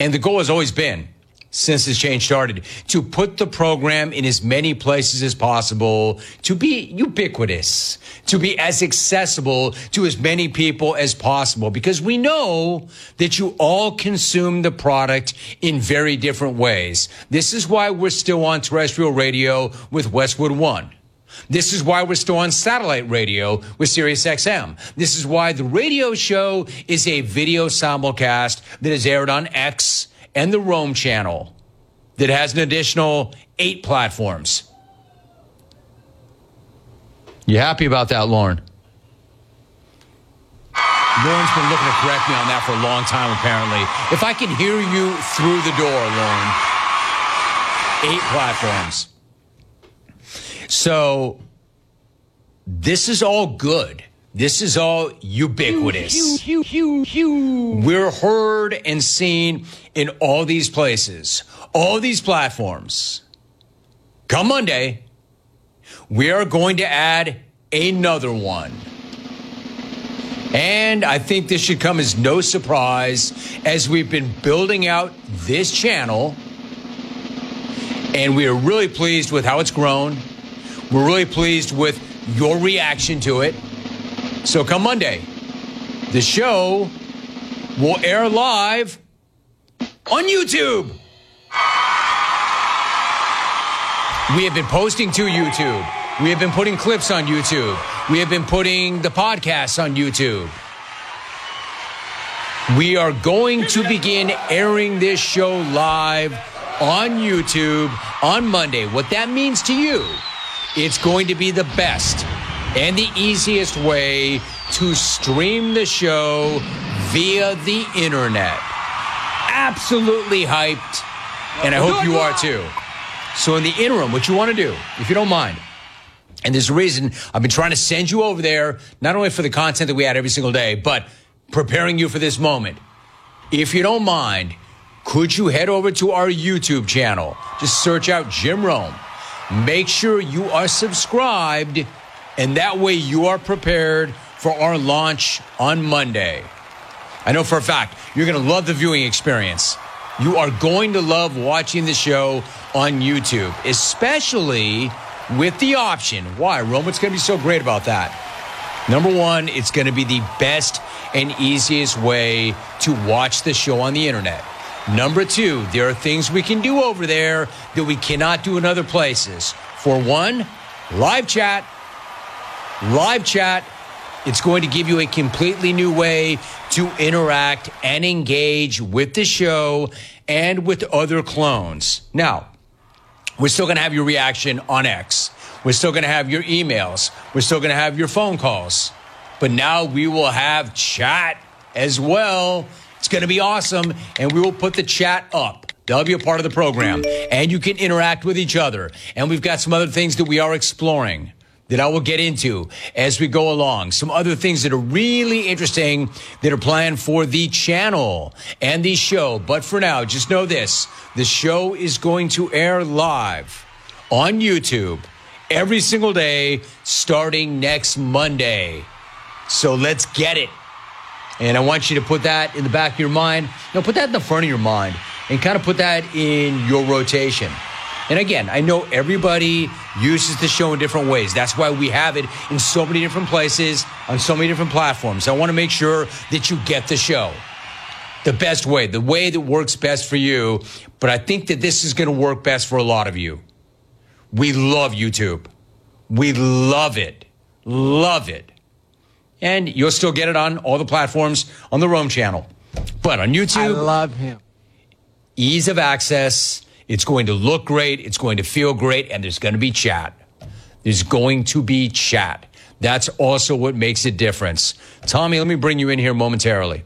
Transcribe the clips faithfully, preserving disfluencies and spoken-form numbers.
And the goal has always been, since this change started, to put the program in as many places as possible, to be ubiquitous, to be as accessible to as many people as possible, because we know that you all consume the product in very different ways. This is why we're still on terrestrial radio with Westwood One. This is why we're still on satellite radio with SiriusXM. This is why the radio show is a video simulcast that is aired on X and the Rome channel that has an additional eight platforms. You happy about that, Lauren? Lauren's been looking to correct me on that for a long time, apparently. If I can hear you through the door, Lauren, eight platforms. So this is all good. This is all ubiquitous. We're heard and seen in all these places, all these platforms. Come Monday, we are going to add another one. And I think this should come as no surprise as we've been building out this channel. And we are really pleased with how it's grown. We're really pleased with your reaction to it. So come Monday, the show will air live on YouTube. We have been posting to YouTube. We have been putting clips on YouTube. We have been putting the podcasts on YouTube. We are going to begin airing this show live on YouTube on Monday. What that means to you, it's going to be the best and the easiest way to stream the show via the internet. Absolutely hyped, and I hope you are too. So in the interim, what you want to do, if you don't mind, and there's a reason I've been trying to send you over there, not only for the content that we add every single day, but preparing you for this moment. If you don't mind, could you head over to our YouTube channel? Just search out Jim Rome. Make sure you are subscribed, and that way you are prepared for our launch on Monday. I know for a fact you're going to love the viewing experience. You are going to love watching the show on YouTube, especially with the option. Why, Rome? What's going to be so great about that? Number one, it's going to be the best and easiest way to watch the show on the internet. Number two, there are things we can do over there that we cannot do in other places. For one, live chat. Live chat. It's going to give you a completely new way to interact and engage with the show and with other clones. Now, we're still going to have your reaction on X. We're still going to have your emails. We're still going to have your phone calls. But now we will have chat as well. It's going to be awesome, and we will put the chat up. That'll be a part of the program, and you can interact with each other. And we've got some other things that we are exploring that I will get into as we go along. Some other things that are really interesting that are planned for the channel and the show. But for now, just know this. The show is going to air live on YouTube every single day starting next Monday. So let's get it. And I want you to put that in the back of your mind. No, put that in the front of your mind and kind of put that in your rotation. And again, I know everybody uses the show in different ways. That's why we have it in so many different places, on so many different platforms. I want to make sure that you get the show the best way, the way that works best for you. But I think that this is going to work best for a lot of you. We love YouTube. We love it. Love it. And you'll still get it on all the platforms on the Rome channel. But on YouTube, I love him. Ease of access. It's going to look great. It's going to feel great. And there's going to be chat. There's going to be chat. That's also what makes a difference. Tommy, let me bring you in here momentarily.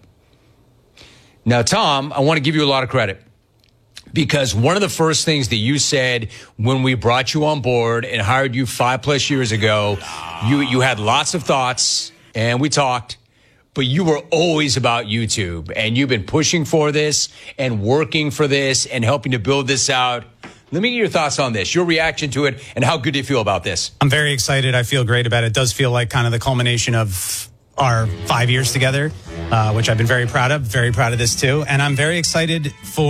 Now, Tom, I want to give you a lot of credit because one of the first things that you said when we brought you on board and hired you five plus years ago, you, you had lots of thoughts and we talked. But you were always about YouTube, and you've been pushing for this and working for this and helping to build this out. Let me get your thoughts on this, your reaction to it, and how good do you feel about this? I'm very excited. I feel great about it. It does feel like kind of the culmination of our five years together, uh, which I've been very proud of. Very proud of this, too. And I'm very excited for